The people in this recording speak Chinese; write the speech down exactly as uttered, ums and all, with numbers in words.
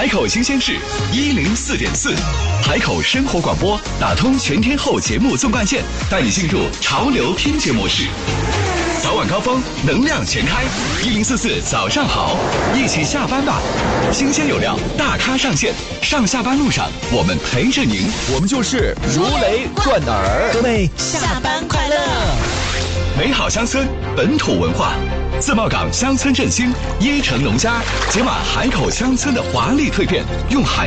海口新鲜事一零四点四，海口生活广播打通全天候节目纵贯线，带你进入潮流听觉模式。早晚高峰，能量全开，一零四四早上好，一起下班吧。新鲜有料，大咖上线，上下班路上我们陪着您， 我们就是如雷贯耳。 各位下班快乐！ 美好乡村，本土文化，自贸港乡村振兴，椰城农家，解码海口乡村的华丽蜕变，用海。